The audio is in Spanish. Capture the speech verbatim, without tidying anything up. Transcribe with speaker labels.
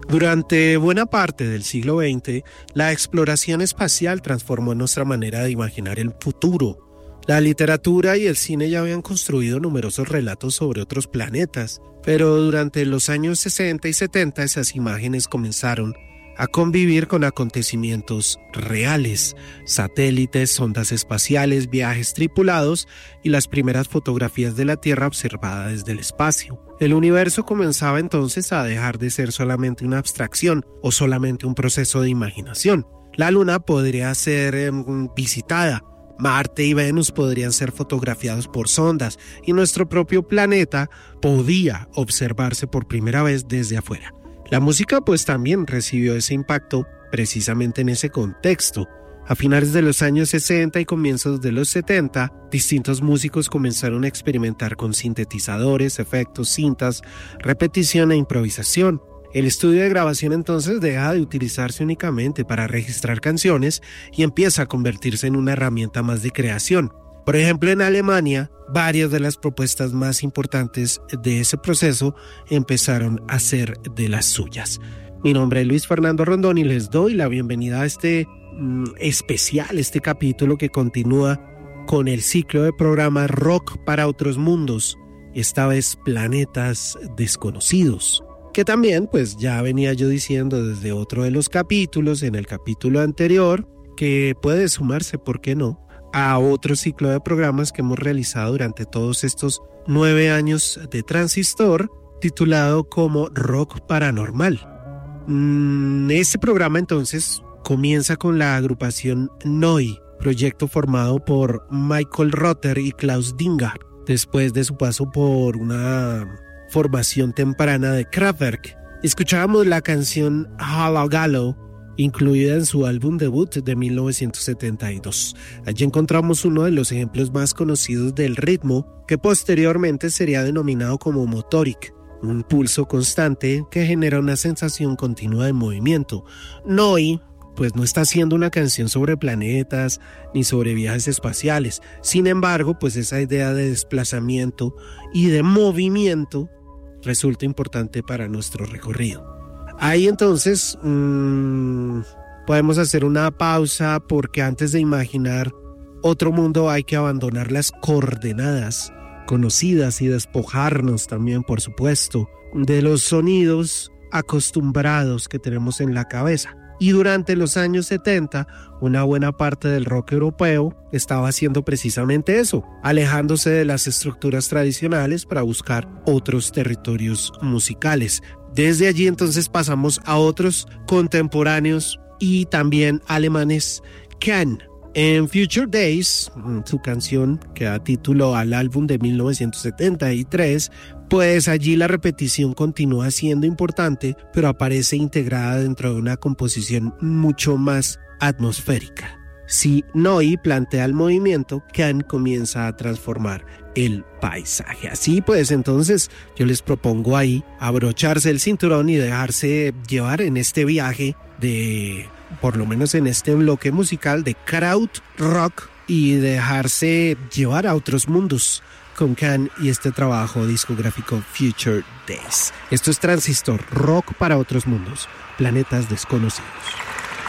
Speaker 1: Durante buena parte del siglo veinte, la exploración espacial transformó nuestra manera de imaginar el futuro. La literatura y el cine ya habían construido numerosos relatos sobre otros planetas, pero durante los años sesenta y setenta esas imágenes comenzaron a convivir con acontecimientos reales, satélites, sondas espaciales, viajes tripulados y las primeras fotografías de la Tierra observada desde el espacio. El universo comenzaba entonces a dejar de ser solamente una abstracción o solamente un proceso de imaginación. La Luna podría ser eh, visitada, Marte y Venus podrían ser fotografiados por sondas y nuestro propio planeta podía observarse por primera vez desde afuera. La música pues también recibió ese impacto precisamente en ese contexto. A finales de los años sesenta y comienzos de los setenta, distintos músicos comenzaron a experimentar con sintetizadores, efectos, cintas, repetición e improvisación. El estudio de grabación entonces deja de utilizarse únicamente para registrar canciones y empieza a convertirse en una herramienta más de creación. Por ejemplo, en Alemania, varias de las propuestas más importantes de ese proceso empezaron a ser de las suyas. Mi nombre es Luis Fernando Rondón y les doy la bienvenida a este mm, especial, este capítulo que continúa con el ciclo de programas Rock para Otros Mundos, esta vez Planetas Desconocidos, que también pues ya venía yo diciendo desde otro de los capítulos, en el capítulo anterior, que puede sumarse, ¿por qué no?, a otro ciclo de programas que hemos realizado durante todos estos nueve años de Transistor, titulado como Rock Paranormal. Mm, este programa entonces comienza con la agrupación Neu!, proyecto formado por Michael Rother y Klaus Dinger, después de su paso por una formación temprana de Kraftwerk. Escuchábamos la canción Hallo, incluida en su álbum debut de mil novecientos setenta y dos. Allí encontramos uno de los ejemplos más conocidos del ritmo, que posteriormente sería denominado como motoric, un pulso constante que genera una sensación continua de movimiento. Neu! Pues no está haciendo una canción sobre planetas ni sobre viajes espaciales. Sin embargo, pues esa idea de desplazamiento y de movimiento resulta importante para nuestro recorrido. Ahí entonces mmm, podemos hacer una pausa, porque antes de imaginar otro mundo hay que abandonar las coordenadas conocidas y despojarnos también, por supuesto, de los sonidos acostumbrados que tenemos en la cabeza. Y durante los años setenta, una buena parte del rock europeo estaba haciendo precisamente eso, alejándose de las estructuras tradicionales para buscar otros territorios musicales. Desde allí entonces pasamos a otros contemporáneos y también alemanes. Can, en Future Days, su canción que da título al álbum de mil novecientos setenta y tres, pues allí la repetición continúa siendo importante, pero aparece integrada dentro de una composición mucho más atmosférica. Si Neu! Plantea el movimiento, Can comienza a transformar el paisaje. Así pues, entonces yo les propongo ahí abrocharse el cinturón y dejarse llevar en este viaje de, por lo menos en este bloque musical de krautrock, y dejarse llevar a otros mundos con Can y este trabajo discográfico Future Days. Esto es Transistor, rock para otros mundos, planetas desconocidos.